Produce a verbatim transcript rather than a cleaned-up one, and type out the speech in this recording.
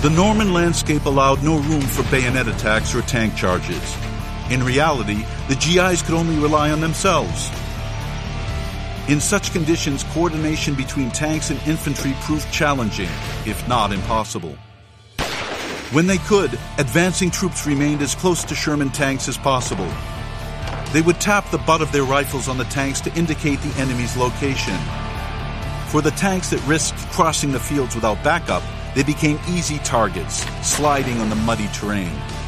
The Norman landscape allowed no room for bayonet attacks or tank charges. In reality, the G Is could only rely on themselves. In such conditions, coordination between tanks and infantry proved challenging, if not impossible. When they could, advancing troops remained as close to Sherman tanks as possible. They would tap the butt of their rifles on the tanks to indicate the enemy's location. For the tanks that risked crossing the fields without backup, they became easy targets, sliding on the muddy terrain.